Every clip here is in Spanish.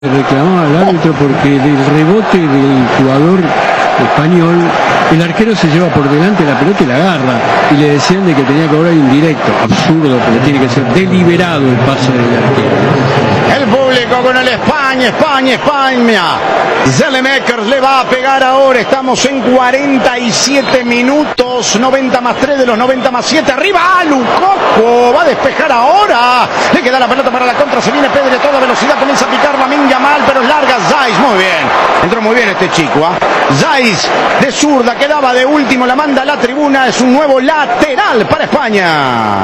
Reclamaba al árbitro porque del rebote del jugador español el arquero se lleva por delante la pelota y la agarra y le decían de que tenía que cobrar indirecto. Absurdo, porque tiene que ser deliberado el pase del arquero. El público con el España. Zelemakers le va a pegar ahora. Estamos en 47 minutos. 90 más 3 de los 90 más 7. Arriba Lukaku. Va a despejar ahora. Le queda la pelota para la contra. Se viene Pedri a toda velocidad. Comienza a picar Lamine Yamal, pero es larga. Zais, muy bien. Entró muy bien este chico. Zais de zurda. Quedaba de último. La manda a la tribuna. Es un nuevo lateral para España.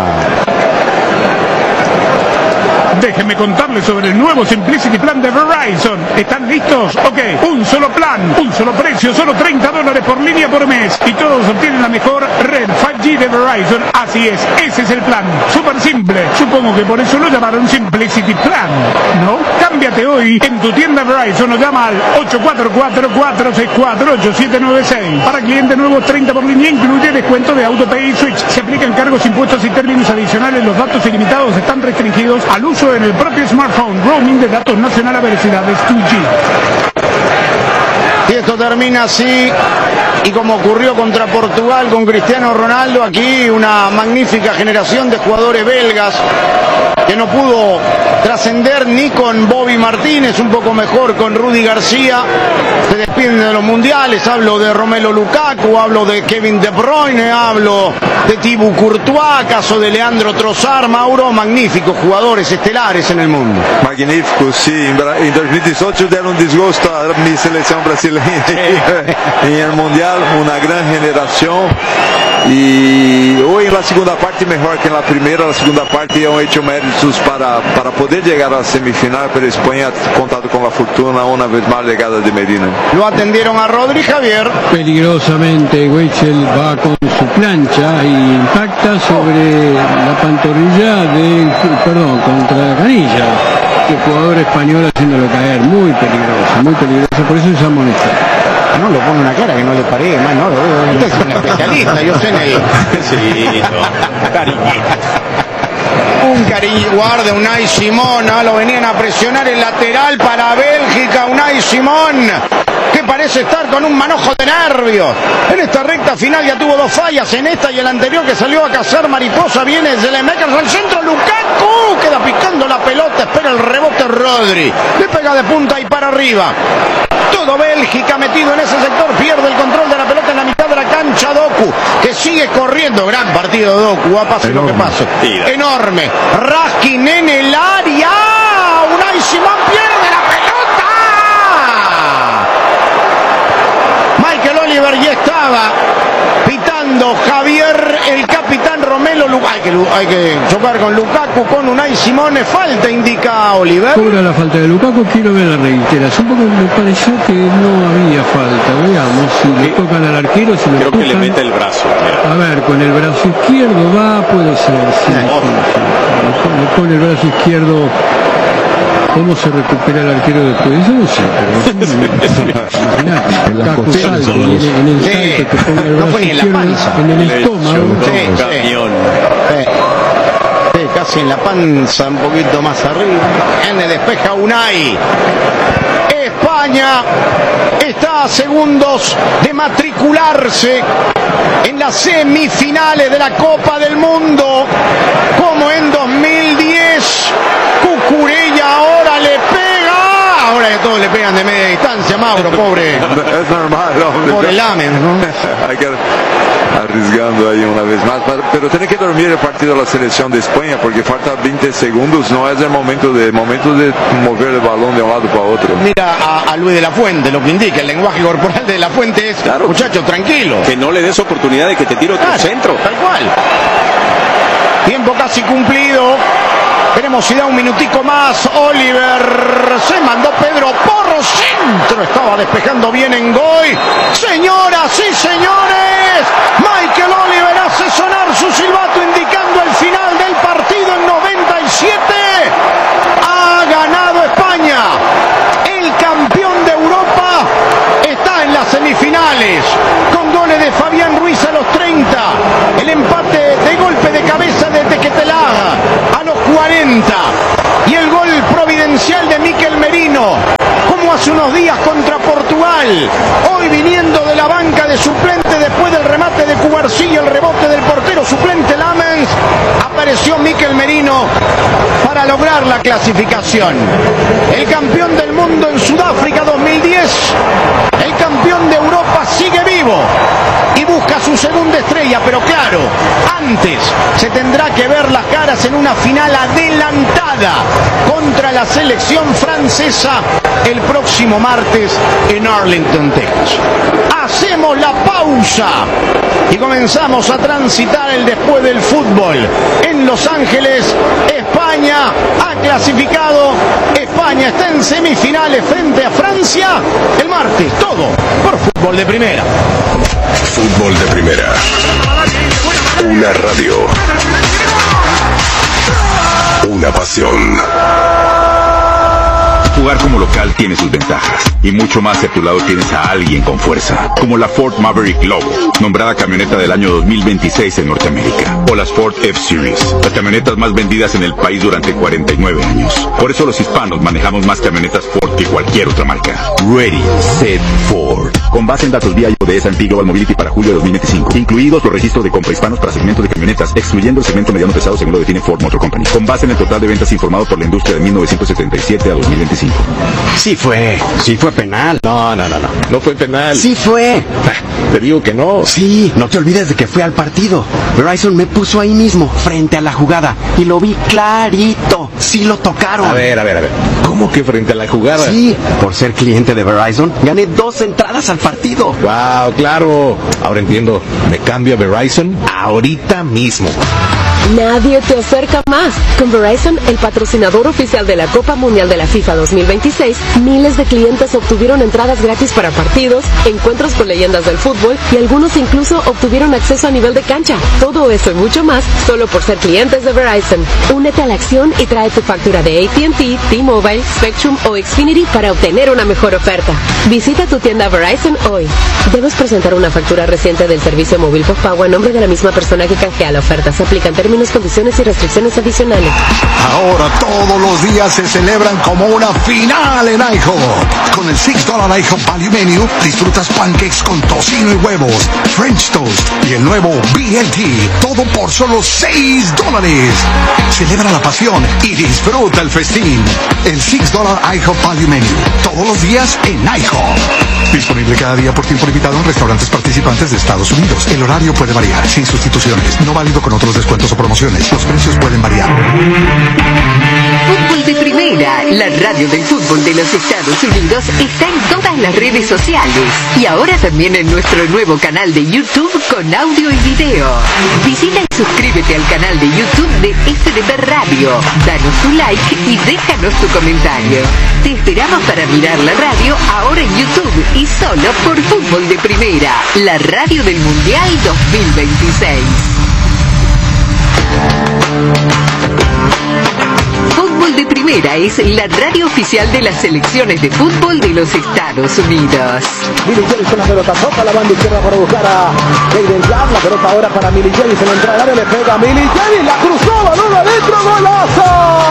Déjenme contarles sobre el nuevo Simplicity Plan de Verizon. ¿Están listos? Ok, un solo plan, un solo precio, solo $30 por línea por mes. Y todos obtienen la mejor red 5G de Verizon. Así es, ese es el plan. Súper simple. Supongo que por eso lo llamaron Simplicity Plan, ¿no? Cámbiate hoy en tu tienda Verizon o llama al 844-464-8796. Para clientes nuevos, 30 por línea, incluye descuento de AutoPay y Switch. Se aplican cargos, impuestos y términos adicionales. Los datos ilimitados están restringidos al uso en el propio smartphone. Roaming de datos nacional a velocidades 2G. Y esto termina así, y como ocurrió contra Portugal con Cristiano Ronaldo, aquí una magnífica generación de jugadores belgas que no pudo trascender ni con Bobby Martínez, un poco mejor con Rudy García. Se despiden de los mundiales. Hablo de Romelu Lukaku, hablo de Kevin De Bruyne, hablo de Thibaut Courtois, caso de Leandro Trossard. Mauro, magníficos jugadores estelares en el mundo. Magnífico, sí. En 2018 dieron un disgusto a mi selección brasileña en el mundial, una gran generación. Y hoy en la segunda parte mejor que en la primera. La segunda parte han hecho méritos para poder llegar a la semifinal, pero España ha contado con la fortuna una vez más llegada de Medina. Lo atendieron a Rodri, Javier. Peligrosamente Weichel va con su plancha y impacta sobre la pantorrilla contra Canilla. El jugador español haciéndolo caer. Muy peligroso, por eso es amonestado. No lo pone una cara que no le paré, más no lo veo. Usted es un especialista, yo sé en el. Sí, Un cariño, guarda Unai Simón, lo venían a presionar el lateral para Bélgica. Unai Simón, que parece estar con un manojo de nervios. En esta recta final ya tuvo dos fallas, en esta y el anterior que salió a cazar mariposa. Viene Zelemakers al centro, Lukaku queda picando la pelota, espera el rebote Rodri, le pega de punta y para arriba. Todo Bélgica metido en ese sector, pierde el control de la pelota en la mitad de la cancha. Doku, que sigue corriendo, gran partido de Doku, pase lo que pase. Enorme, Raskin en el área, Unai Simón pierde la pelota. Michael Oliver ya estaba pitando, Javier, el capitán Romelu Lukaku. Hay que chocar con Lukaku, con Unai Simón, falta, indica Oliver. Cobra la falta de Lukaku, quiero ver la reiteración porque me pareció que no había falta. Veamos si le tocan al arquero, si le creo tocan. Que le mete el brazo. A ver, con el brazo izquierdo va, puede ser. Sí, le pone el brazo izquierdo. ¿Cómo se recupera el arquero después de eso? No sé, pero imagínate, Lukaku salta, en el salto que ponga el brazo izquierdo en el estómago. Casi en la panza, un poquito más arriba. En despeja Unai. España está a segundos de matricularse en las semifinales de la Copa del Mundo, como en 2010. Cucurella ahora le pega. Ahora que todos le pegan de media distancia, Mauro, pobre. Es normal, hombre. Pobre Lamen, ¿no? Hay que arriesgando ahí una vez más, pero tiene que dormir el partido de la selección de España porque falta 20 segundos, no es el momento de mover el balón de un lado para otro. Mira a Luis de la Fuente, lo que indica el lenguaje corporal de la Fuente es, claro, muchachos, tranquilo. Que no le des oportunidad de que te tire otro centro. Tal cual. Tiempo casi cumplido. Veremos si da un minutico más. Oliver se mandó Pedro Porro, centro, estaba despejando bien en Goy. Señoras y señores, Michael Oliver hace sonar su silbato indicando el final del partido en 97. Ha ganado España. El campeón de Europa está en las semifinales con goles de Fabián Ruiz a los 30. El empate de golpe de cabeza de Tequetelaga a los 40. Y el gol providencial de Mikel Merino hace unos días contra Portugal. Hoy viniendo de la banca de suplente después del remate de Cubarsí y el rebote del portero suplente Lamens, apareció Mikel Merino para lograr la clasificación. El campeón del mundo en Sudáfrica 2010, el campeón de Europa sigue vivo y busca su segunda estrella, pero claro, antes se tendrá que ver las caras en una final adelantada contra la selección francesa el próximo martes en Arlington, Texas. Hacemos la pausa y comenzamos a transitar el después del fútbol. En Los Ángeles, España ha clasificado. España está en semifinales frente a Francia el martes. Todo por Fútbol de Primera. Fútbol de Primera. Una radio. Una pasión. Jugar como local tiene sus ventajas, y mucho más si a tu lado tienes a alguien con fuerza, como la Ford Maverick Lobo, nombrada camioneta del año 2026 en Norteamérica, o las Ford F-Series, las camionetas más vendidas en el país durante 49 años. Por eso los hispanos manejamos más camionetas Ford que cualquier otra marca. Ready, Set, Ford. Con base en datos vía de S&P Global Mobility para julio de 2025, incluidos los registros de compra hispanos para segmento de camionetas, excluyendo el segmento mediano pesado según lo define Ford Motor Company, con base en el total de ventas informado por la industria de 1977 a 2025. Sí fue penal. No fue penal. Sí fue. Te digo que no. Sí, no te olvides de que fui al partido. Verizon me puso ahí mismo, frente a la jugada, y lo vi clarito. Sí lo tocaron. A ver. ¿Cómo que frente a la jugada? Sí, por ser cliente de Verizon, gané 2 entradas al partido. Wow, claro. Ahora entiendo. Me cambio a Verizon ahorita mismo. Nadie te acerca más. Con Verizon, el patrocinador oficial de la Copa Mundial de la FIFA 2026, miles de clientes obtuvieron entradas gratis para partidos, encuentros con leyendas del fútbol y algunos incluso obtuvieron acceso a nivel de cancha. Todo eso y mucho más solo por ser clientes de Verizon. Únete a la acción y trae tu factura de AT&T, T-Mobile, Spectrum o Xfinity para obtener una mejor oferta. Visita tu tienda Verizon hoy. Debes presentar una factura reciente del servicio móvil postpago a nombre de la misma persona que canjea la oferta. Se aplican términos, condiciones y restricciones adicionales. Ahora todos los días se celebran como una final en IHOP. Con el $6 IHOP Value Menu disfrutas pancakes con tocino y huevos, French toast y el nuevo BLT. Todo por solo $6. Celebra la pasión y disfruta el festín. El $6 IHOP Value Menu. Todos los días en IHOP. Disponible cada día por tiempo limitado en restaurantes participantes de Estados Unidos. El horario puede variar, sin sustituciones. No válido con otros descuentos o promociones. Los precios pueden variar. Fútbol de Primera, la radio del fútbol de los Estados Unidos, está en todas las redes sociales. Y ahora también en nuestro nuevo canal de YouTube con audio y video. Visita y suscríbete al canal de YouTube de FDP Radio. Danos tu like y déjanos tu comentario. Te esperamos para mirar la radio ahora en YouTube y solo por Fútbol de Primera, la radio del Mundial 2026. Fútbol de Primera es la radio oficial de las selecciones de fútbol de los Estados Unidos. Milichelis con la pelota, toca la banda izquierda para buscar a Jaden Jack, la pelota ahora para Milichelis, en la entrada del área le pega a Milichelis, la cruzó, balón adentro, golazo.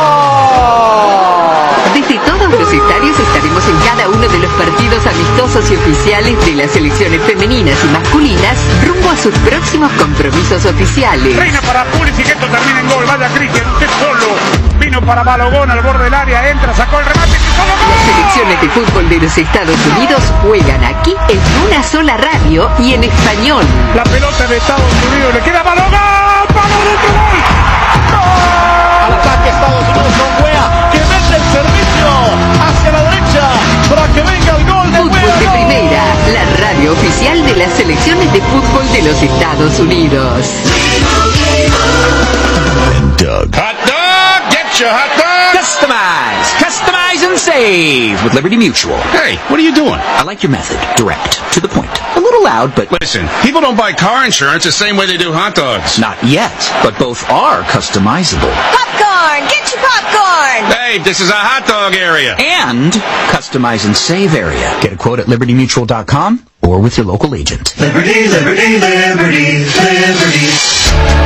Desde todos los estadios estaremos en cada uno de los partidos amistosos y oficiales de las selecciones femeninas y masculinas rumbo a sus próximos compromisos oficiales. Reina para Pulisic, esto termina en gol, vaya Cristian, usted solo. Vino para Balogón al borde del área, entra, sacó el remate. Las selecciones de fútbol de los Estados Unidos juegan aquí en una sola radio y en español. La pelota de Estados Unidos le queda a Balogón. ¡Vamos dentro, gol! Al ataque Estados Unidos con Wea, que mete el servicio hacia la derecha para que venga el gol de Fútbol Wea. de Primera, la radio oficial de las selecciones de fútbol de los Estados Unidos. Doug. Hot dog, get your hot dog. Customize and save with Liberty Mutual. Hey, what are you doing? I like your method. Direct, to the point. A little loud, but... Listen, people don't buy car insurance the same way they do hot dogs. Not yet, but both are customizable. Popcorn! Get your popcorn! Hey, this is a hot dog area. And customize and save area. Get a quote at libertymutual.com or with your local agent. Liberty, liberty, liberty, liberty.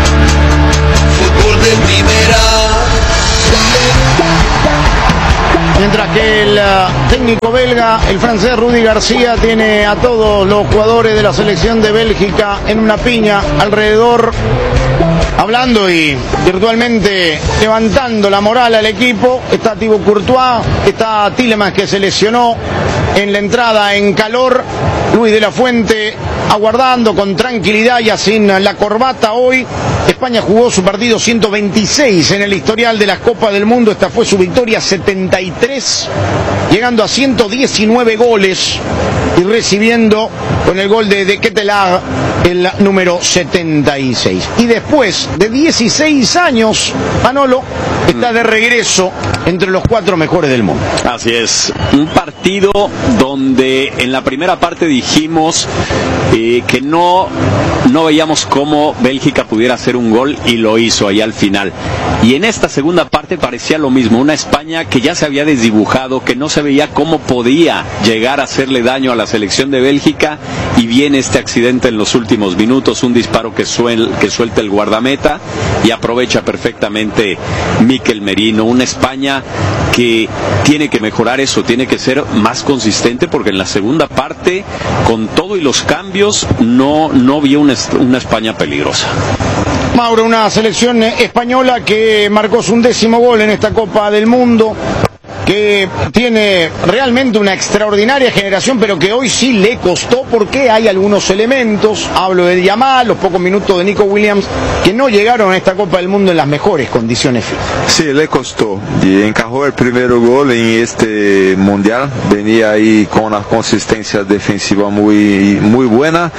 Fútbol de Primera. Mientras que el técnico belga, el francés Rudy García, tiene a todos los jugadores de la selección de Bélgica en una piña alrededor, hablando y virtualmente levantando la moral al equipo. Está Thibaut Courtois, está Tielemans, que se lesionó en la entrada en calor. Luis de la Fuente aguardando con tranquilidad, ya sin la corbata hoy. España jugó su partido 126 en el historial de las Copas del Mundo. Esta fue su victoria 73, llegando a 119 goles y recibiendo con el gol de Ketelaere el número 76. Y después de 16 años, Manolo está de regreso entre los 4 mejores del mundo. Así es, un partido donde en la primera parte dijimos que no veíamos cómo Bélgica pudiera hacer un gol, y lo hizo ahí al final. Y en esta segunda parte parecía lo mismo, una España que ya se había desdibujado, que no se veía cómo podía llegar a hacerle daño a la selección de Bélgica, y viene este accidente en los últimos minutos, un disparo que suelta el guardameta y aprovecha perfectamente Mikel Merino. Una España que tiene que mejorar eso, tiene que ser más consistente, porque en la segunda parte, con todo y los cambios, no vi una España peligrosa. Mauro, una selección española que marcó su 11º gol en esta Copa del Mundo, que tiene realmente una extraordinaria generación, pero que hoy sí le costó, porque hay algunos elementos, hablo de Yamal, los pocos minutos de Nico Williams, que no llegaron a esta Copa del Mundo en las mejores condiciones físicas. Sí, le costó, y encajó el primer gol en este mundial. Venía ahí con una consistencia defensiva muy buena,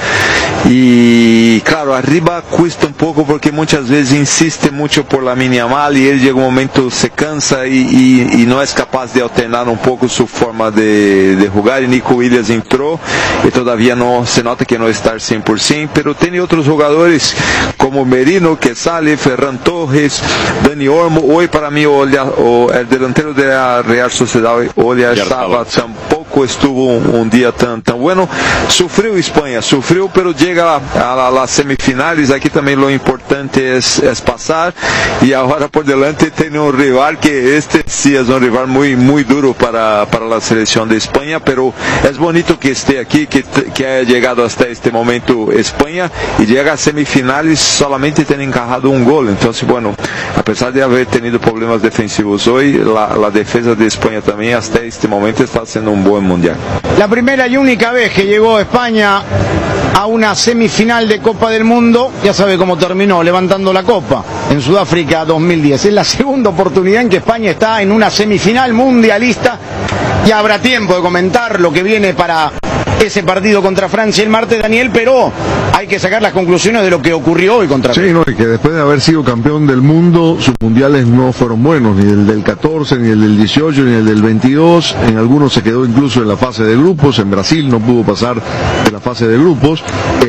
y claro, arriba cuesta un poco porque muchas veces insiste mucho por Lamine Yamal, y él llega un momento, se cansa y no es capaz de alternar un poco su forma de jugar. Y Nico Williams entró y todavía no se nota que no está al 100%, pero tiene otros jugadores como Merino que sale, Ferran Torres, Dani Olmo. Hoy para mí el delantero de la Real Sociedad, Oyarzabal, tampoco estuvo un día tan bueno. Sufrió España, pero llega a las semifinales. Aquí también lo importante es pasar, y ahora por delante tiene un rival que sí es un rival muy duro para la selección de España, pero es bonito que esté aquí, que haya llegado hasta este momento España, y llega a semifinales solamente tiene encajado un gol. Entonces, bueno, a pesar de haber tenido problemas defensivos hoy, la defensa de España también hasta este momento está haciendo un buen mundial. La primera y única vez que llegó España a una semifinal de Copa del Mundo, ya sabe cómo terminó, levantando la copa en Sudáfrica 2010. Es la segunda oportunidad en que España está en una semifinal mundialista. Ya habrá tiempo de comentar lo que viene para ese partido contra Francia el martes, Daniel, pero hay que sacar las conclusiones de lo que ocurrió hoy contra Francia. Sí, no, y que después de haber sido campeón del mundo, sus mundiales no fueron buenos, ni el del 14, ni el del 18, ni el del 22, en algunos se quedó incluso en la fase de grupos. En Brasil no pudo pasar de la fase de grupos.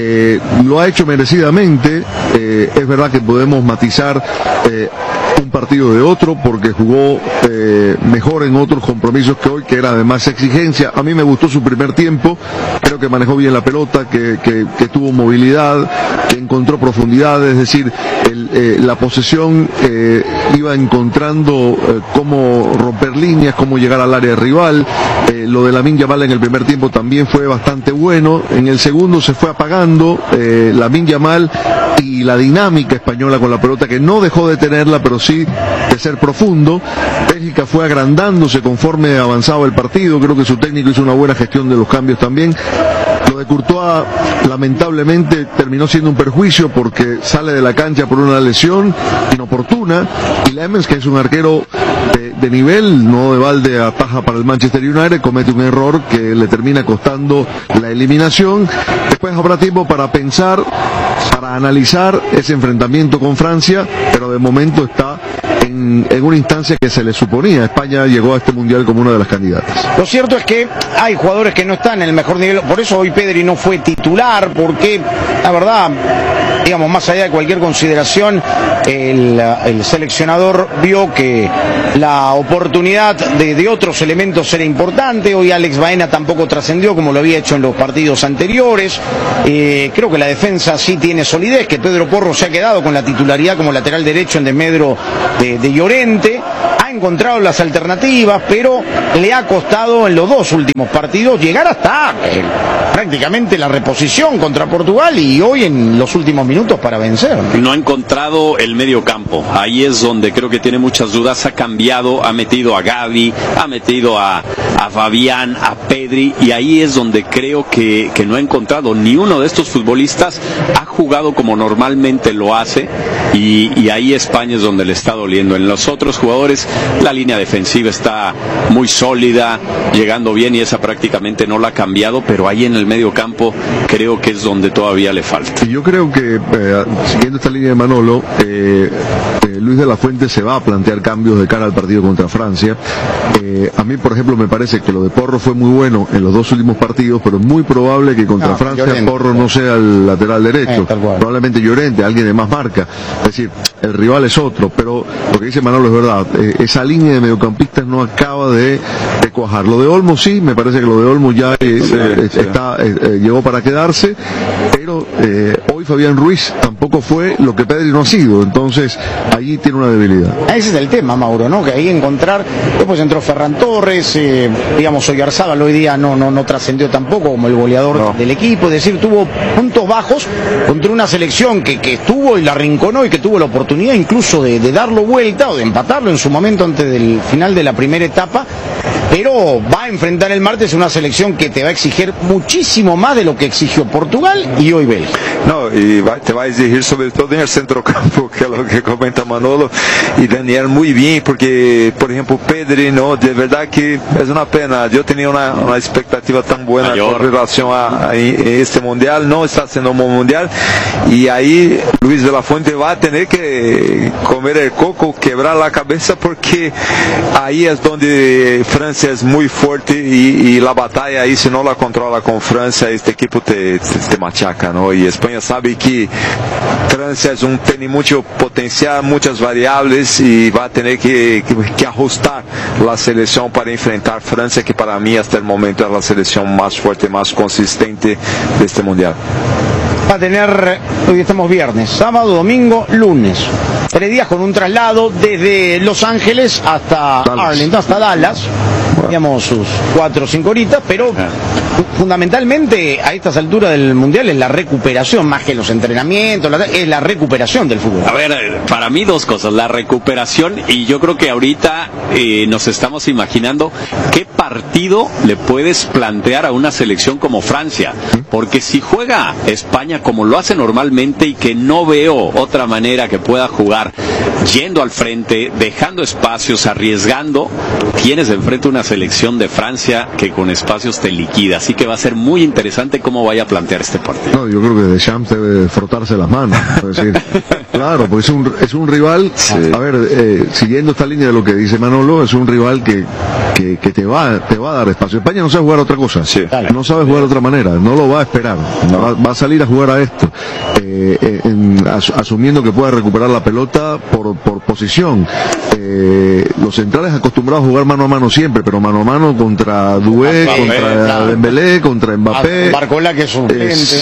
Lo ha hecho merecidamente. Es verdad que podemos matizar un partido de otro, porque jugó mejor en otros compromisos que hoy, que era de más exigencia. A mí me gustó su primer tiempo, creo que manejó bien la pelota, que tuvo movilidad, que encontró profundidad, es decir, la posesión iba encontrando cómo romper líneas, cómo llegar al área rival. Lo de Lamine Yamal en el primer tiempo también fue bastante bueno. En el segundo se fue apagando Lamine Yamal y la dinámica española con la pelota, que no dejó de tenerla, pero sí de ser profundo. Bélgica fue agrandándose conforme avanzaba el partido. Creo que su técnico hizo una buena gestión de los cambios también. Lo de Courtois lamentablemente terminó siendo un perjuicio, porque sale de la cancha por una lesión inoportuna, y Lemens, que es un arquero de nivel, no de balde ataja para el Manchester United, comete un error que le termina costando la eliminación. Después habrá tiempo para pensar, para analizar ese enfrentamiento con Francia, pero de momento está en una instancia que se le suponía. España llegó a este mundial como una de las candidatas. Lo cierto es que hay jugadores que no están en el mejor nivel, por eso hoy Pedri no fue titular, porque la verdad, digamos, más allá de cualquier consideración, el seleccionador vio que la oportunidad de otros elementos era importante. Hoy Alex Baena tampoco trascendió como lo había hecho en los partidos anteriores. Creo que la defensa sí tiene solidez, que Pedro Porro se ha quedado con la titularidad como lateral derecho en desmedro de Llorente. Ha encontrado las alternativas, pero le ha costado en los dos últimos partidos llegar hasta prácticamente la reposición contra Portugal y hoy en los últimos minutos para vencer. No ha encontrado el medio campo, ahí es donde creo que tiene muchas dudas, ha cambiado, ha metido a Gavi, ha metido a Fabián, a Pedri, y ahí es donde creo que no ha encontrado ni uno de estos futbolistas, ha jugado como normalmente lo hace, y ahí España es donde le está doliendo. En los otros jugadores la línea defensiva está muy sólida, llegando bien, y esa prácticamente no la ha cambiado, pero ahí en el medio campo creo que es donde todavía le falta. Y yo creo que siguiendo esta línea de Manolo, Luis de la Fuente se va a plantear cambios de cara al partido contra Francia. A mí, por ejemplo, me parece que lo de Porro fue muy bueno en los dos últimos partidos, pero es muy probable que contra Francia Llorente, Porro no sea el lateral derecho, probablemente Llorente, alguien de más marca. Es decir, el rival es otro, pero lo que dice Manolo es verdad, esa línea de mediocampistas no acaba de cuajar. Lo de Olmo sí, me parece que lo de Olmo ya llegó para quedarse, pero hoy Fabián Ruiz tampoco fue lo que Pedri no ha sido, entonces allí tiene una debilidad. Ese es el tema, Mauro, ¿no? Que ahí encontrar, después entró Ferran Torres, digamos, Oyarzábal hoy día no trascendió tampoco como el goleador del equipo, es decir, tuvo puntos bajos contra una selección que estuvo y la arrinconó y que tuvo la oportunidad incluso de darlo vuelta o de empatarlo en su momento antes del final de la primera etapa, pero va a enfrentar el martes una selección que te va a exigir muchísimo más de lo que exigió Portugal y hoy Bélgica. No, y te va a exigir sobre todo en el centrocampo, que es lo que comenta Manolo, y Daniel muy bien, porque, por ejemplo, Pedri, no, de verdad que es una pena. Yo tenía una expectativa tan buena con relación a este mundial, no está haciendo un buen mundial, y ahí Luis de la Fuente va a tener que comer el coco, quebrar la cabeza, porque ahí es donde Francia es muy fuerte y la batalla ahí, si no la controla con Francia, este equipo te machaca, ¿no? Y España sabe que Francia tiene mucho potencial, muchas variables, y va a tener que ajustar la selección para enfrentar Francia, que para mí hasta el momento es la selección más fuerte, más consistente de este mundial. Va a tener, hoy estamos viernes, sábado, domingo, lunes, 3 días con un traslado desde Los Ángeles hasta Arlington, hasta Dallas, digamos sus 4 o 5 horitas, pero fundamentalmente a estas alturas del mundial es la recuperación, más que los entrenamientos, es la recuperación del fútbol. A ver, para mí dos cosas, la recuperación, y yo creo que ahorita nos estamos imaginando qué partido le puedes plantear a una selección como Francia, porque si juega España como lo hace normalmente, y que no veo otra manera que pueda jugar yendo al frente, dejando espacios, arriesgando, tienes enfrente una selección de Francia que con espacios te liquida, así que va a ser muy interesante cómo vaya a plantear este partido. No, yo creo que Deschamps debe frotarse las manos, es decir, claro, porque es un rival, a ver, siguiendo esta línea de lo que dice Manolo, es un rival que te va a dar espacio. España no sabe jugar a otra cosa, no sabe jugar de otra manera, no lo va a esperar, va a salir a jugar a esto, asumiendo que pueda recuperar la pelota por posición. Los centrales acostumbrados a jugar mano a mano siempre, pero mano a mano contra Doué, contra Dembélé, contra Mbappé, Barcola, que es un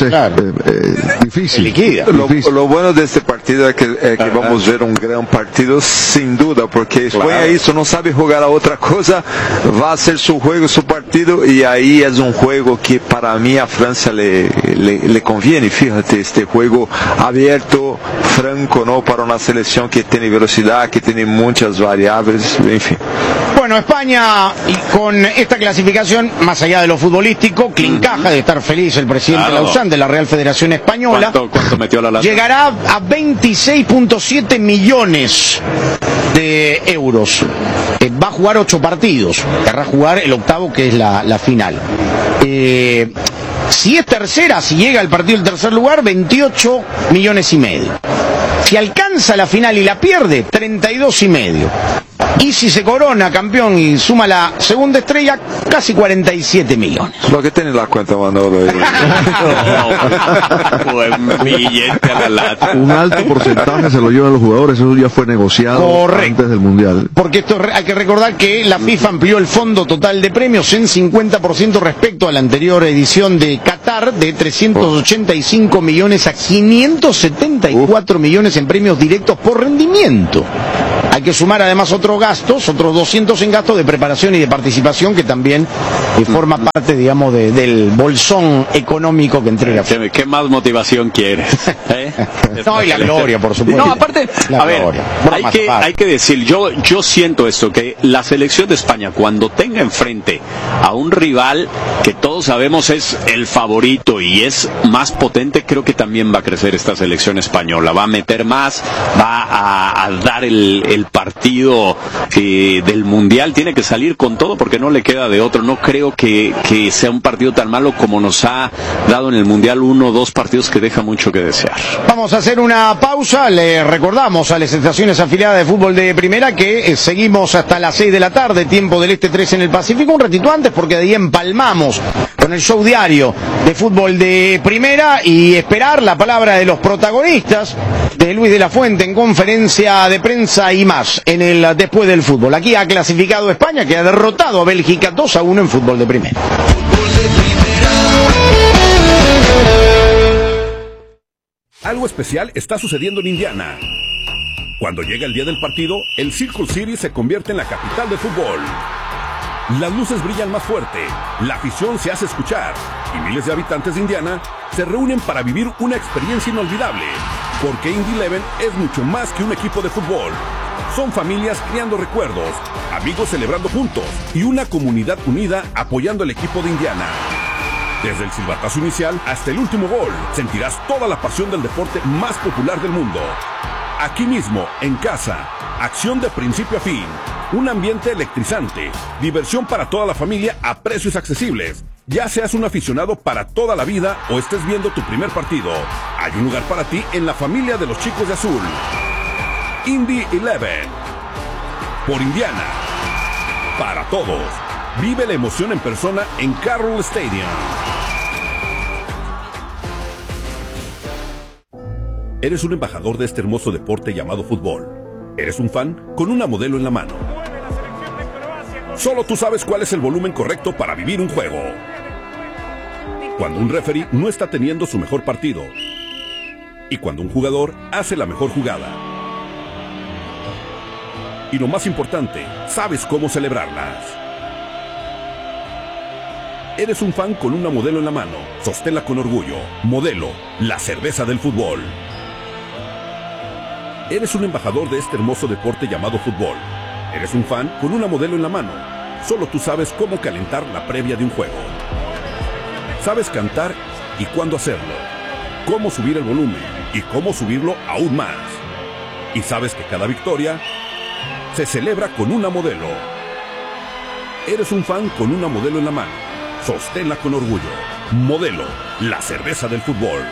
difícil. Lo bueno de este partido es que vamos a ver un gran partido, sin duda, porque España eso no sabe jugar a otra cosa, va a hacer su juego, su partido, y ahí es un juego que para mí a Francia le conviene. Fíjate, este juego abierto, franco, ¿no? Para una selección que tiene velocidad, que tiene muchas variables, en fin. Bueno, España, y con esta clasificación, más allá de lo futbolístico, Clincaja, de estar feliz el presidente Lauzán de la Real Federación Española, ¿Cuánto metió la lata? Llegará a 26.7 millones de euros. Va a jugar 8 partidos, querrá jugar el octavo, que es la final. Si es tercera, si llega al partido del tercer lugar, 28 millones y medio. Si alcanza la final y la pierde, 32 y medio. Y si se corona campeón y suma la segunda estrella, casi 47 millones. Lo que tiene la cuenta, Manolo. Buen billete a la lata. Un alto porcentaje se lo llevan los jugadores, eso ya fue negociado antes del Mundial. Porque esto hay que recordar que la FIFA amplió el fondo total de premios en 50% respecto a la anterior edición de Qatar, de 385 millones a 574 millones en premios directos por rendimiento. Hay que sumar además otros gastos, otros 200 en gastos de preparación y de participación que también forma parte, digamos, del bolsón económico que entrega. ¿Qué más motivación quieres? No, y la gloria, por supuesto. No, aparte, a ver, hay que decir, yo siento esto, que la selección de España, cuando tenga enfrente a un rival que todos sabemos es el favorito y es más potente, creo que también va a crecer esta selección española, va a meter más, va a dar el partido del Mundial, tiene que salir con todo porque no le queda de otro. No creo que sea un partido tan malo como nos ha dado en el Mundial 1 o 2 partidos que deja mucho que desear. Vamos a hacer una pausa, le recordamos a las estaciones afiliadas de fútbol de primera que seguimos hasta las 6 de la tarde, tiempo del Este 3 en el Pacífico, un ratito antes porque de ahí empalmamos con el show diario de fútbol de primera y esperar la palabra de los protagonistas de Luis de la Fuente en conferencia de prensa y más en el Después del Fútbol. Aquí ha clasificado España, que ha derrotado a Bélgica 2-1 en fútbol de primera. Algo especial está sucediendo en Indiana. Cuando llega el día del partido, el Circle City se convierte en la capital del fútbol. Las luces brillan más fuerte, la afición se hace escuchar y miles de habitantes de Indiana se reúnen para vivir una experiencia inolvidable, porque Indy 11 es mucho más que un equipo de fútbol. Son familias creando recuerdos, amigos celebrando juntos y una comunidad unida apoyando al equipo de Indiana. Desde el silbatazo inicial hasta el último gol, sentirás toda la pasión del deporte más popular del mundo. Aquí mismo, en casa, acción de principio a fin, un ambiente electrizante, diversión para toda la familia a precios accesibles. Ya seas un aficionado para toda la vida o estés viendo tu primer partido, hay un lugar para ti en la familia de los chicos de azul. Indy 11, por Indiana, para todos. Vive la emoción en persona en Carroll Stadium. Eres un embajador de este hermoso deporte llamado fútbol. Eres un fan con una modelo en la mano. Solo tú sabes cuál es el volumen correcto para vivir un juego. Cuando un referee no está teniendo su mejor partido. Y cuando un jugador hace la mejor jugada. Y lo más importante, sabes cómo celebrarlas. Eres un fan con una modelo en la mano. Sosténla con orgullo. Modelo, la cerveza del fútbol. Eres un embajador de este hermoso deporte llamado fútbol. Eres un fan con una modelo en la mano. Solo tú sabes cómo calentar la previa de un juego. Sabes cantar y cuándo hacerlo. Cómo subir el volumen y cómo subirlo aún más. Y sabes que cada victoria se celebra con una modelo. Eres un fan con una modelo en la mano. Sosténla con orgullo. Modelo, la cerveza del fútbol.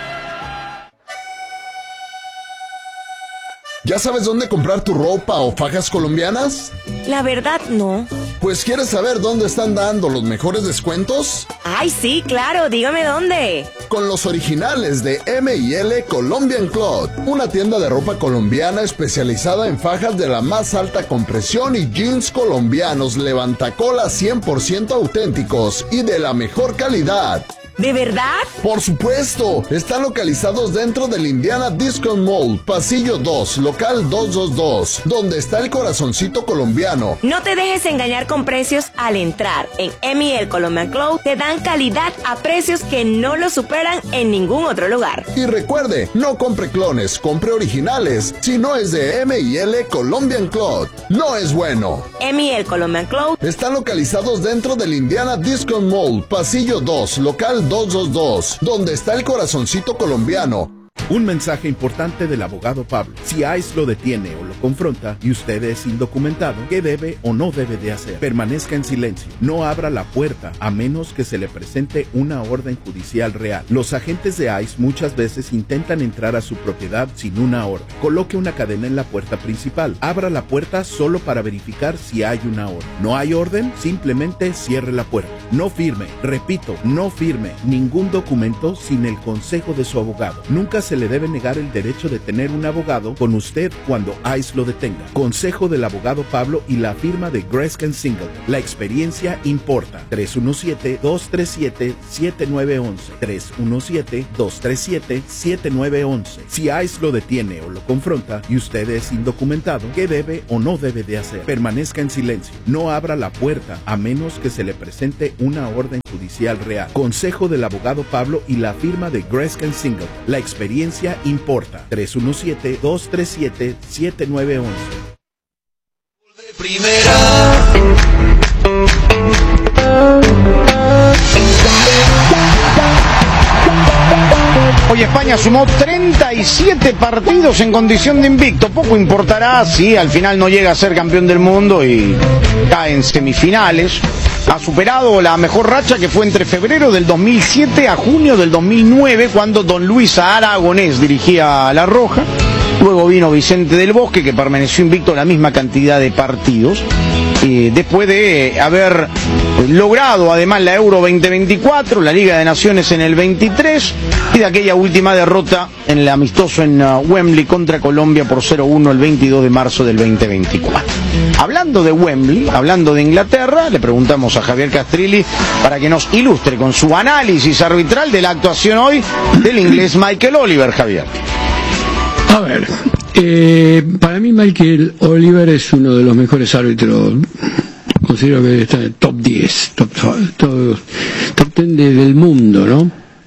¿Ya sabes dónde comprar tu ropa o fajas colombianas? La verdad, no. Pues, ¿quieres saber dónde están dando los mejores descuentos? Ay, sí, claro, dígame dónde. Con los originales de M&L Colombian Cloth, una tienda de ropa colombiana especializada en fajas de la más alta compresión y jeans colombianos levantacolas 100% auténticos y de la mejor calidad. ¿De verdad? Por supuesto, están localizados dentro del Indiana Discount Mall, pasillo 2, local 222, donde está el corazoncito colombiano. No te dejes engañar con precios al entrar. En M&L Colombian Cloth te dan calidad a precios que no lo superan en ningún otro lugar. Y recuerde, no compre clones, compre originales. Si no es de M&L Colombian Cloth, no es bueno. M&L Colombian Cloth están localizados dentro del Indiana Discount Mall, pasillo 2, local 222, donde está el corazoncito colombiano. Un mensaje importante del abogado Pablo. Si ICE lo detiene o lo confronta y usted es indocumentado, ¿qué debe o no debe de hacer? Permanezca en silencio. No abra la puerta a menos que se le presente una orden judicial real. Los agentes de ICE muchas veces intentan entrar a su propiedad sin una orden. Coloque una cadena en la puerta principal. Abra la puerta solo para verificar si hay una orden. ¿No hay orden? Simplemente cierre la puerta. No firme, repito, no firme ningún documento sin el consejo de su abogado. Nunca se le debe negar el derecho de tener un abogado con usted cuando ICE lo detenga. Consejo del abogado Pablo y la firma de Greskin Singleton. La experiencia importa. 317-237-7911. 317-237-7911. Si ICE lo detiene o lo confronta y usted es indocumentado, ¿qué debe o no debe de hacer? Permanezca en silencio. No abra la puerta a menos que se le presente una orden judicial real. Consejo del abogado Pablo y la firma de Greskin Singleton. La experiencia importa. 317-237-7911. Hoy España sumó 37 partidos en condición de invicto. Poco importará si al final no llega a ser campeón del mundo y cae en semifinales. Ha superado la mejor racha que fue entre febrero del 2007 a junio del 2009, cuando don Luis Aragonés dirigía a La Roja. Luego vino Vicente del Bosque, que permaneció invicto la misma cantidad de partidos, después de haber logrado además la Euro 2024, la Liga de Naciones en el 23 y de aquella última derrota en el amistoso en Wembley contra Colombia por 0-1 el 22 de marzo del 2024. Hablando de Wembley, hablando de Inglaterra, le preguntamos a Javier Castrilli para que nos ilustre con su análisis arbitral de la actuación hoy del inglés Michael Oliver. Javier. A ver, para mí Michael Oliver es uno de los mejores árbitros. Considero que está en el top 10, top 10 del mundo, ¿no?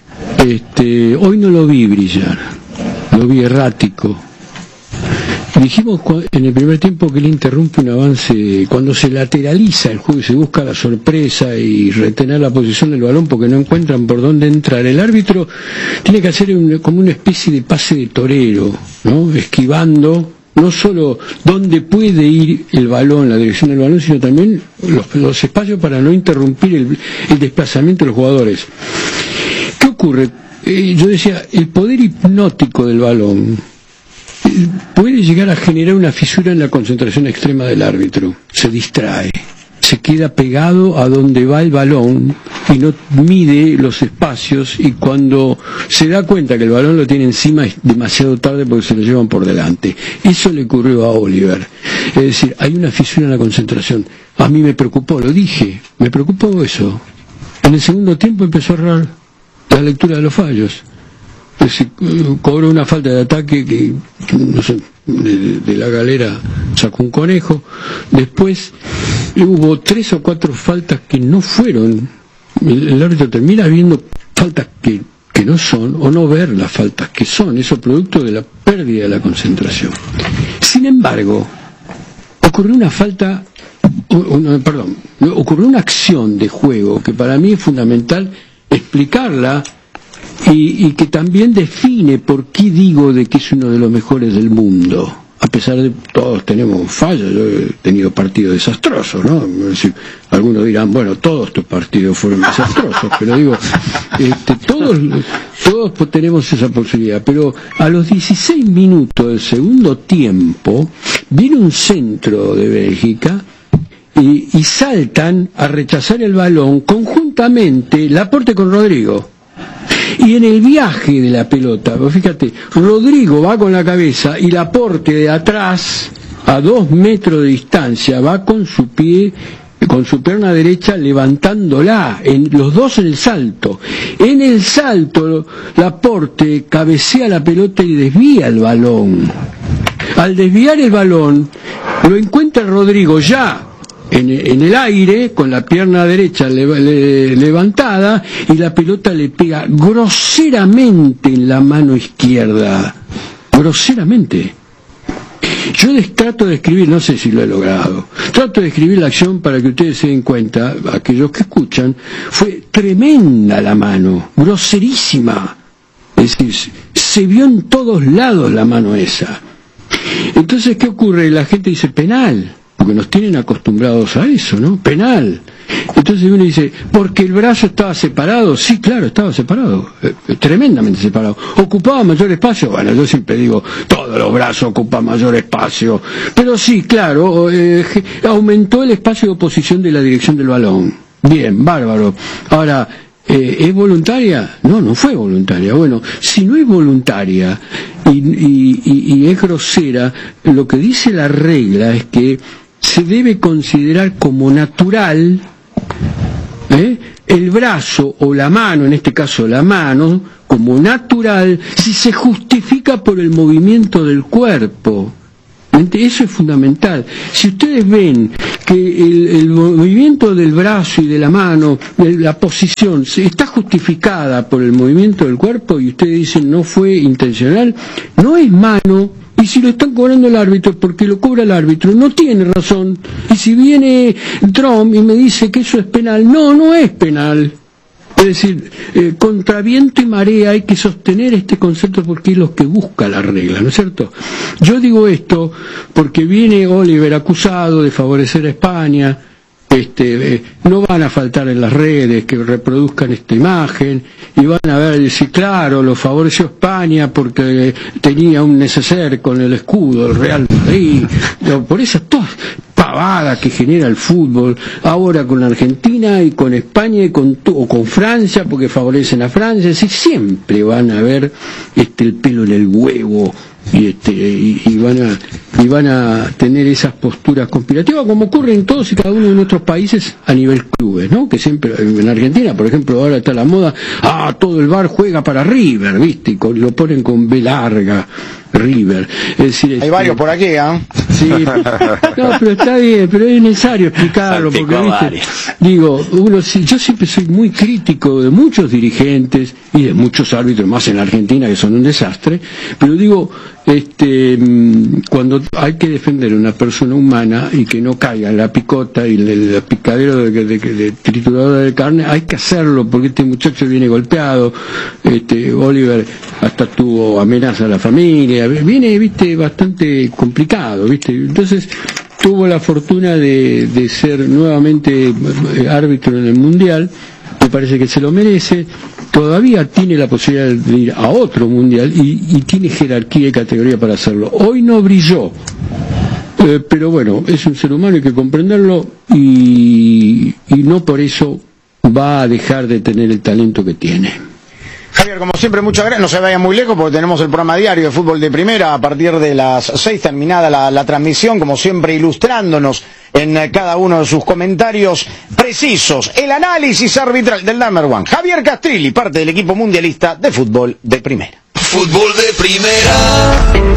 Hoy no lo vi brillar, lo vi errático. Dijimos en el primer tiempo que él interrumpe un avance cuando se lateraliza el juego y se busca la sorpresa y retener la posición del balón porque no encuentran por dónde entrar. El árbitro tiene que hacer como una especie de pase de torero, ¿no? Esquivando no solo dónde puede ir el balón, la dirección del balón, sino también los espacios para no interrumpir el desplazamiento de los jugadores. ¿Qué ocurre? Yo decía, el poder hipnótico del balón puede llegar a generar una fisura en la concentración extrema del árbitro. Se distrae, se queda pegado a donde va el balón y no mide los espacios, y cuando se da cuenta que el balón lo tiene encima es demasiado tarde porque se lo llevan por delante. Eso le ocurrió a Oliver. Es decir, hay una fisura en la concentración. A mí me preocupó, lo dije, me preocupó eso. En el segundo tiempo empezó a errar la lectura de los fallos. Es decir, cobró una falta de ataque que no sé, de la galera sacó un conejo. Después hubo 3 o 4 faltas que no fueron. El árbitro termina viendo faltas que no son, o no ver las faltas que son. Eso producto de la pérdida de la concentración. Sin embargo, ocurrió una acción de juego que para mí es fundamental explicarla, y que también define por qué digo de que es uno de los mejores del mundo. A pesar de todos tenemos fallas, yo he tenido partidos desastrosos, ¿no? Es decir, algunos dirán, bueno, todos tus partidos fueron desastrosos, pero digo, todos tenemos esa posibilidad. Pero a los 16 minutos del segundo tiempo viene un centro de Bélgica y saltan a rechazar el balón conjuntamente Laporte con Rodrigo. Y en el viaje de la pelota, fíjate, Rodrigo va con la cabeza y Laporte de atrás, a 2 metros de distancia, va con su pie, con su pierna derecha levantándola, los dos en el salto. En el salto, Laporte cabecea la pelota y desvía el balón. Al desviar el balón, lo encuentra Rodrigo ya en el aire, con la pierna derecha levantada, y la pelota le pega groseramente en la mano izquierda. Groseramente. Yo trato de escribir, no sé si lo he logrado, trato de escribir la acción para que ustedes se den cuenta, aquellos que escuchan, fue tremenda la mano, groserísima. Es decir, se vio en todos lados la mano esa. Entonces, ¿qué ocurre? La gente dice penal, porque nos tienen acostumbrados a eso, ¿no? Penal. Entonces uno dice, ¿porque el brazo estaba separado? Sí, claro, estaba separado, tremendamente separado. ¿Ocupaba mayor espacio? Bueno, yo siempre digo, todos los brazos ocupan mayor espacio. Pero sí, claro, aumentó el espacio de oposición de la dirección del balón. Bien, bárbaro. Ahora, ¿Es voluntaria? No fue voluntaria. Bueno, si no es voluntaria y es grosera, lo que dice la regla es que se debe considerar como natural el brazo o la mano, en este caso la mano, como natural si se justifica por el movimiento del cuerpo. Eso es fundamental. Si ustedes ven que el movimiento del brazo y de la mano, la posición, está justificada por el movimiento del cuerpo y ustedes dicen no fue intencional, no es mano. Y si lo están cobrando el árbitro, porque lo cobra el árbitro, no tiene razón. Y si viene Trump y me dice que eso es penal, no es penal. Es decir, contra viento y marea hay que sostener este concepto porque es lo que busca la regla, ¿no es cierto? Yo digo esto porque viene Oliver acusado de favorecer a España. No van a faltar en las redes que reproduzcan esta imagen y van a ver, decir, claro, lo favoreció España porque tenía un neceser con el escudo del Real Madrid, por esas todas pavadas que genera el fútbol, ahora con Argentina y con España y o con Francia porque favorecen a Francia, es decir, siempre van a ver el pelo en el huevo. Y van a tener esas posturas conspirativas como ocurre en todos y cada uno de nuestros países a nivel clubes, ¿no? Que siempre en Argentina, por ejemplo, ahora está la moda, todo el bar juega para River, ¿viste? Y lo ponen con B larga, River. Es decir, hay varios por aquí, Sí, no, pero está bien, pero es necesario explicarlo porque, ¿viste? Digo, yo siempre soy muy crítico de muchos dirigentes y de muchos árbitros, más en Argentina que son un desastre, pero digo, cuando hay que defender a una persona humana y que no caiga en la picota y el picadero de trituradora de carne, hay que hacerlo porque este muchacho viene golpeado, Oliver hasta tuvo amenaza a la familia, viene, viste, bastante complicado, viste, entonces tuvo la fortuna de ser nuevamente árbitro en el Mundial, me parece que se lo merece, todavía tiene la posibilidad de ir a otro Mundial y tiene jerarquía y categoría para hacerlo. Hoy no brilló, pero bueno, es un ser humano, hay que comprenderlo y no por eso va a dejar de tener el talento que tiene. Javier, como siempre, muchas gracias. No se vayan muy lejos porque tenemos el programa diario de Fútbol de Primera a partir de las 6, terminada la transmisión, como siempre ilustrándonos en cada uno de sus comentarios precisos. El análisis arbitral del number one. Javier Castrilli, parte del equipo mundialista de Fútbol de Primera. Fútbol de Primera.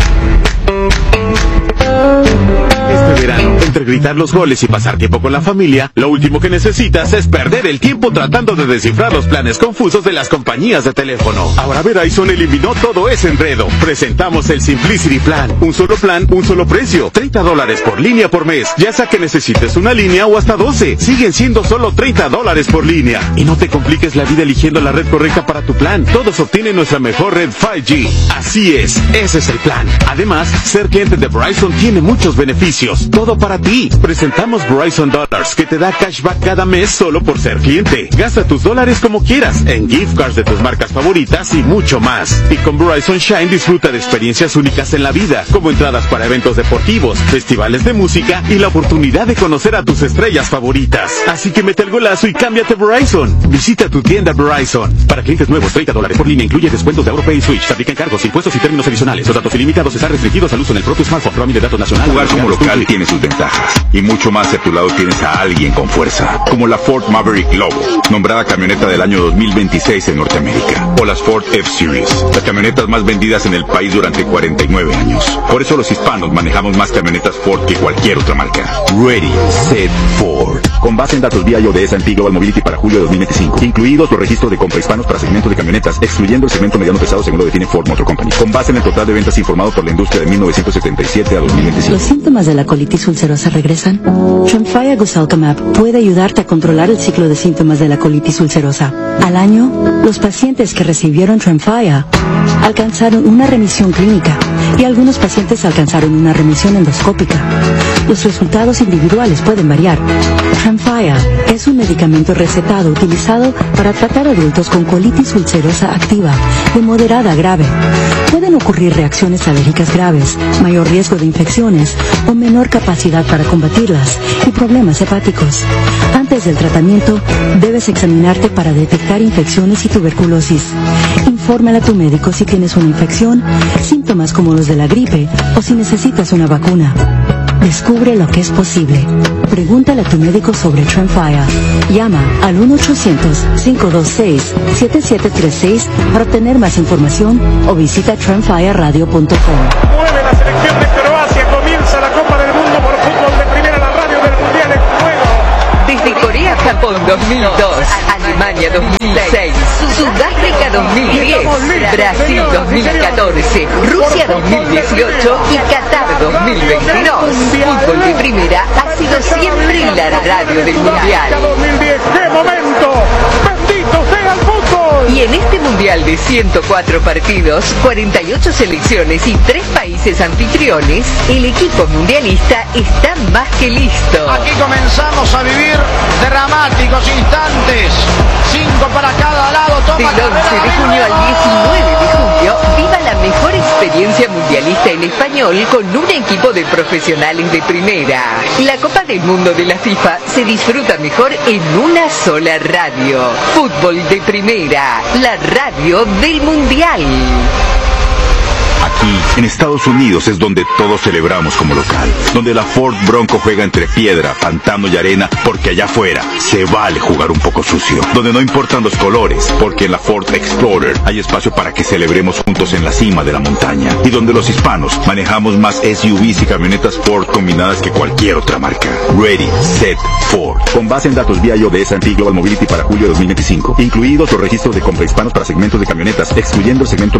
Este verano, entre gritar los goles y pasar tiempo con la familia, lo último que necesitas es perder el tiempo tratando de descifrar los planes confusos de las compañías de teléfono. Ahora Verizon eliminó todo ese enredo. Presentamos el Simplicity Plan. Un solo plan, un solo precio. $30 por línea por mes. Ya sea que necesites una línea o hasta 12. Siguen siendo solo $30 por línea. Y no te compliques la vida eligiendo la red correcta para tu plan. Todos obtienen nuestra mejor red 5G. Así es, ese es el plan. Además, ser cliente de Verizon tiene muchos beneficios. Todo para ti. Presentamos Verizon Dollars, que te da cashback cada mes solo por ser cliente. Gasta tus dólares como quieras, en gift cards de tus marcas favoritas y mucho más. Y con Verizon Shine disfruta de experiencias únicas en la vida, como entradas para eventos deportivos, festivales de música y la oportunidad de conocer a tus estrellas favoritas. Así que mete el golazo y cámbiate a Verizon. Visita tu tienda Verizon. Para clientes nuevos, $30 por línea incluye descuentos de AuroPay y Switch. Se aplican cargos, impuestos y términos adicionales. Los datos ilimitados están restringidos al uso en el propio smartphone. Roaming de datos nacional. Jugar como local tiene sus ventajas. Y mucho más si a tu lado tienes a alguien con fuerza. Como la Ford Maverick Lobo, nombrada camioneta del año 2026 en Norteamérica. O las Ford F-Series, las camionetas más vendidas en el país durante 49 años. Por eso los hispanos manejamos más camionetas Ford que cualquier otra marca. Ready, Set, Ford. Con base en datos vía de S&P Global Mobility para julio de 2025. Incluidos los registros de compra hispanos para segmentos de camionetas, excluyendo el segmento mediano pesado según lo define Ford Motor Company. Con base en el total de ventas informado por la industria de 1977 a 2025. ¿Los síntomas de la colitis ulcerosa regresan? Tremfya Guselkumab puede ayudarte a controlar el ciclo de síntomas de la colitis ulcerosa. Al año, los pacientes que recibieron Tremfya alcanzaron una remisión clínica y algunos pacientes alcanzaron una remisión endoscópica. los resultados individuales pueden variar. Tremfya es un medicamento recetado utilizado para tratar adultos con colitis ulcerosa activa, de moderada a grave. Pueden ocurrir reacciones alérgicas graves, mayor riesgo de infecciones o menor capacidad para combatirlas y problemas hepáticos. Antes del tratamiento, debes examinarte para detectar infecciones y tuberculosis. Infórmale a tu médico si tienes una infección, síntomas como los de la gripe o si necesitas una vacuna. Descubre lo que es posible. Pregúntale a tu médico sobre Tremfya. Llama al 1-800-526-7736 para obtener más información o visita tremfyaradio.com. Mueve la selección de Croacia, comienza la Copa del Mundo por fútbol de primera, la radio del Mundial en juego. Desde Corea-Japón 2002, Alemania 2006, Sudáfrica 2010, Brasil 2014, Rusia 2018 y Qatar 2022. Fútbol de primera ha sido siempre la radio del Mundial. 2010, ¡qué momento! ¡Bendito sea el fútbol! Y en este Mundial de 104 partidos, 48 selecciones y 3 países anfitriones, el equipo mundialista está más que listo. Aquí comenzamos a vivir dramáticos instantes. 5 para cada lado. Toma Del 11 de junio al 19 de julio, viva la mejor experiencia mundialista en español con un equipo de profesionales de primera. La Copa del Mundo de la FIFA se disfruta mejor en una sola radio. Fútbol de primera, la radio del Mundial. Aquí, en Estados Unidos, es donde todos celebramos como local. Donde la Ford Bronco juega entre piedra, pantano y arena, porque allá afuera se vale jugar un poco sucio. Donde no importan los colores, porque en la Ford Explorer hay espacio para que celebremos juntos en la cima de la montaña. Y donde los hispanos manejamos más SUVs y camionetas Ford combinadas que cualquier otra marca. Ready, Set, Ford. Con base en datos BIO de S&P Global Mobility para julio de 2025. Incluidos los registros de compra hispanos para segmentos de camionetas, excluyendo el segmento